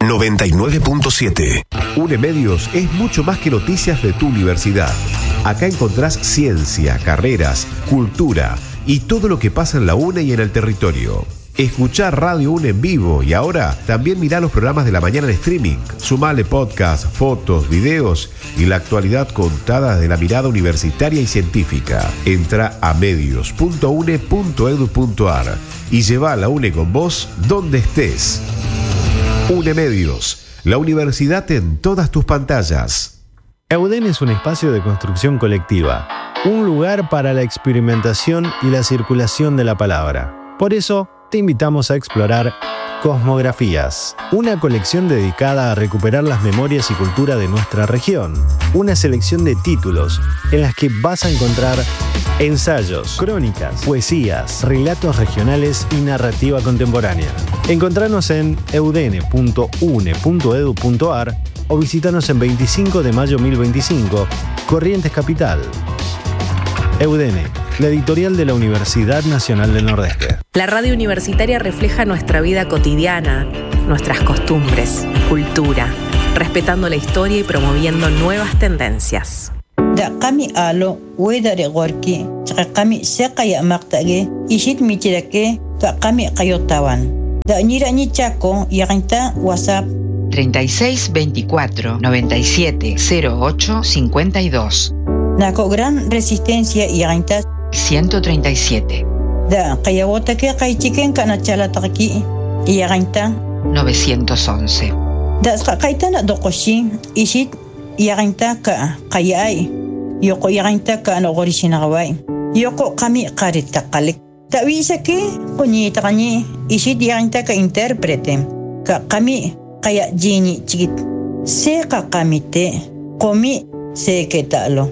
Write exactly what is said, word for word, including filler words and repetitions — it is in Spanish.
noventa y nueve punto siete. UNEMedios es mucho más que noticias de tu universidad. Acá encontrás ciencia, carreras, cultura y todo lo que pasa en la UNE y en el territorio. Escuchá Radio UNE en vivo y ahora también mirá los programas de la mañana en streaming. Sumale podcast, fotos, videos y la actualidad contada desde la mirada universitaria y científica. Entra a medios punto une punto edu punto ar y lleva a la UNE con vos donde estés. UNEMedios, la universidad en todas tus pantallas. EUDEN es un espacio de construcción colectiva, un lugar para la experimentación y la circulación de la palabra. Por eso, te invitamos a explorar Cosmografías, una colección dedicada a recuperar las memorias y cultura de nuestra región. Una selección de títulos en las que vas a encontrar ensayos, crónicas, poesías, relatos regionales y narrativa contemporánea. Encontranos en eudene punto une punto edu punto ar o visítanos en veinticinco de mayo mil veinticinco, Corrientes Capital. EUDENE, la editorial de la Universidad Nacional del Nordeste. La radio universitaria refleja nuestra vida cotidiana, nuestras costumbres, cultura, respetando la historia y promoviendo nuevas tendencias. Da kami alo wedare gorki, kami sekaya maktage, ishit michirake, da kami kayotawan. Da nirani chaco yaginta WhatsApp treinta y seis veinticuatro noventa y siete cero ocho cincuenta y dos. Nako gran resistencia yaginta ciento treinta y siete. Da kayawota ke kaichiken kana chalataki yaginta novecientos once. Da kaitana dokoshi ishit yaginta ka kayai yoko yaginta ka no gorishinawai yoko kami qarita qalik da wisa ke kunita kani ishit yaginta ka interprete ka kami kaya jini chigit se ka kamite komi se ketalo